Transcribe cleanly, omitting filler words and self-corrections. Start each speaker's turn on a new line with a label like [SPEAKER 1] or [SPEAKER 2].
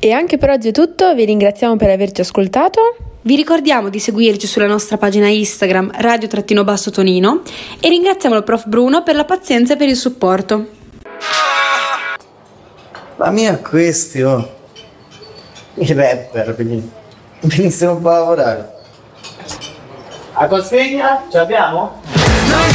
[SPEAKER 1] E anche per oggi è tutto, vi ringraziamo per averci ascoltato.
[SPEAKER 2] Vi ricordiamo di seguirci sulla nostra pagina Instagram radio_Tonino e ringraziamo il prof Bruno per la pazienza e per il supporto.
[SPEAKER 3] La mia questione, i rapper, venissero un po' a lavorare. A consegna ce l'abbiamo?